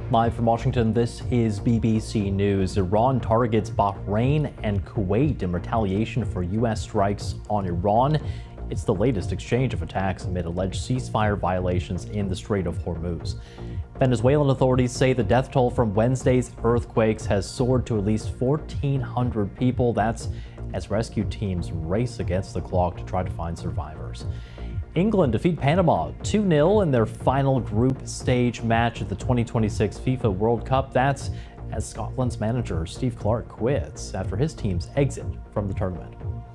Live from Washington, this is BBC News. Iran targets Bahrain and Kuwait in retaliation for U.S. strikes on Iran. It's the latest exchange of attacks amid alleged ceasefire violations in the Strait of Hormuz. Venezuelan authorities say the death toll from Wednesday's earthquakes has soared to at least 1,400 people. That's as rescue teams race against the clock to try to find survivors. England defeat Panama 2-0 in their final group stage match at the 2026 FIFA World Cup. That's as Scotland's manager Steve Clarke quits after his team's exit from the tournament.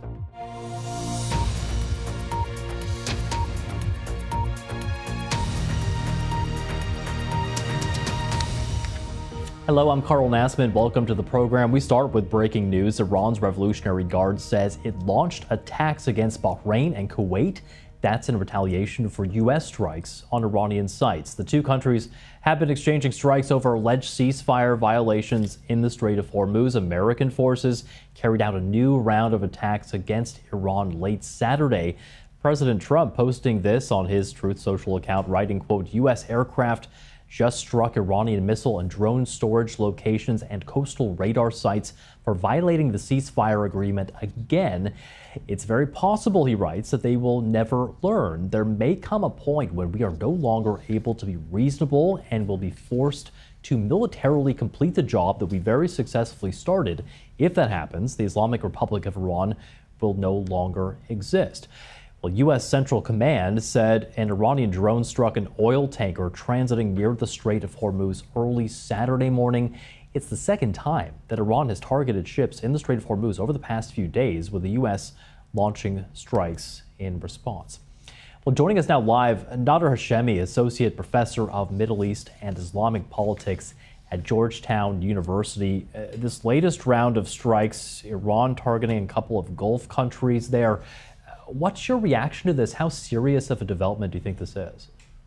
Hello, I'm Carl Nassman. Welcome to the program. We start with breaking news. Iran's Revolutionary Guard says it launched attacks against Bahrain and Kuwait. That's in retaliation for U.S. strikes on Iranian sites. The two countries have been exchanging strikes over alleged ceasefire violations in the Strait of Hormuz. American forces carried out a new round of attacks against Iran late Saturday. President Trump posting this on his Truth Social account, writing, quote, U.S. aircraft just struck Iranian missile and drone storage locations and coastal radar sites for violating the ceasefire agreement again. It's very possible, he writes, that they will never learn. There may come a point when we are no longer able to be reasonable and will be forced to militarily complete the job that we very successfully started. If that happens, the Islamic Republic of Iran will no longer exist. Well, U.S. Central Command said an Iranian drone struck an oil tanker transiting near the Strait of Hormuz early Saturday morning. It's the second time that Iran has targeted ships in the Strait of Hormuz over the past few days, with the U.S. launching strikes in response. Well, joining us now live, Nader Hashemi, Associate Professor of Middle East and Islamic Politics at Georgetown University. This latest round of strikes, Iran targeting a couple of Gulf countries there. What's your reaction to this? How serious of a development do you think this is?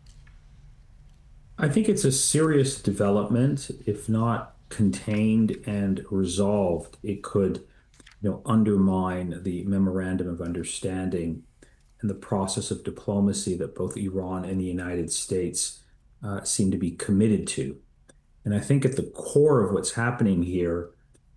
I think it's a serious development. If not contained and resolved, it could, undermine the memorandum of understanding and the process of diplomacy that both Iran and the United States seem to be committed to. And I think at the core of what's happening here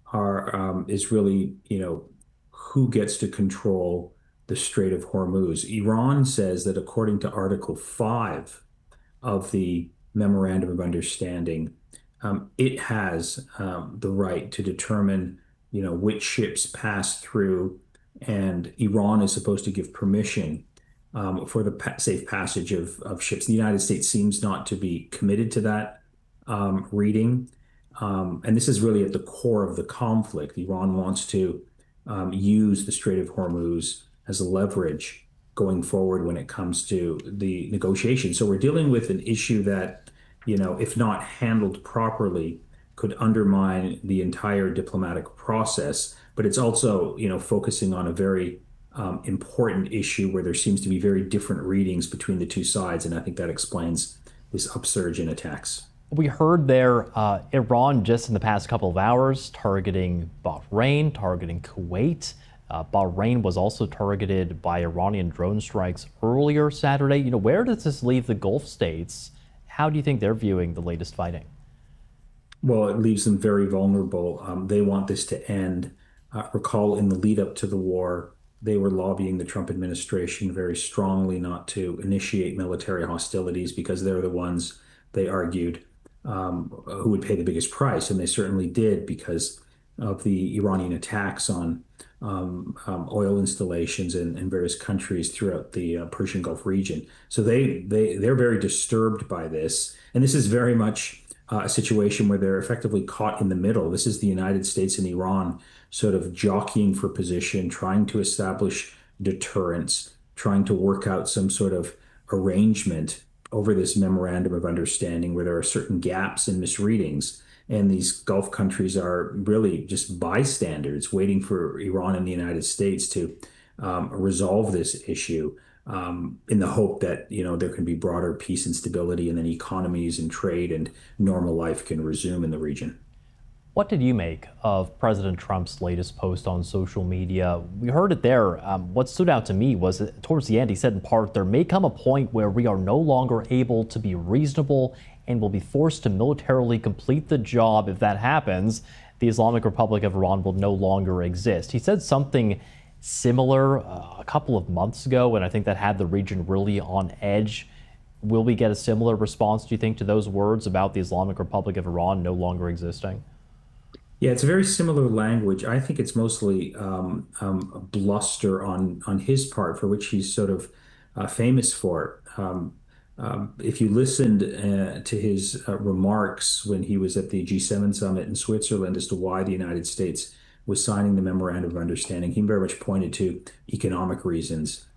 is really, who gets to control the Strait of Hormuz. Iran says that according to Article 5 of the Memorandum of Understanding, it has the right to determine, which ships pass through, and Iran is supposed to give permission for the safe passage of ships. The United States seems not to be committed to that reading, and this is really at the core of the conflict. Iran wants to use the Strait of Hormuz as a leverage going forward when it comes to the negotiation. So we're dealing with an issue that, if not handled properly, could undermine the entire diplomatic process. But it's also, focusing on a very important issue where there seems to be very different readings between the two sides. And I think that explains this upsurge in attacks. We heard there Iran just in the past couple of hours targeting Bahrain, targeting Kuwait. Bahrain was also targeted by Iranian drone strikes earlier Saturday. Where does this leave the Gulf states? How do you think they're viewing the latest fighting? Well, it leaves them very vulnerable. They want this to end. Recall in the lead up to the war, they were lobbying the Trump administration very strongly not to initiate military hostilities because they're the ones, they argued, who would pay the biggest price. And they certainly did because of the Iranian attacks on oil installations in various countries throughout the Persian Gulf region. So they're very disturbed by this. And this is very much a situation where they're effectively caught in the middle. This is the United States and Iran sort of jockeying for position, trying to establish deterrence, trying to work out some sort of arrangement over this memorandum of understanding where there are certain gaps and misreadings. And these Gulf countries are really just bystanders waiting for Iran and the United States to resolve this issue in the hope that, there can be broader peace and stability, and then economies and trade and normal life can resume in the region. What did you make of President Trump's latest post on social media? We heard it there. What stood out to me was that towards the end, he said in part, there may come a point where we are no longer able to be reasonable and will be forced to militarily complete the job. If that happens, the Islamic Republic of Iran will no longer exist. He said something similar a couple of months ago, and I think that had the region really on edge. Will we get a similar response, do you think, to those words about the Islamic Republic of Iran no longer existing? Yeah, it's a very similar language. I think it's mostly a bluster on his part, for which he's sort of famous for. If you listened to his remarks when he was at the G7 summit in Switzerland as to why the United States was signing the memorandum of understanding, he very much pointed to economic reasons.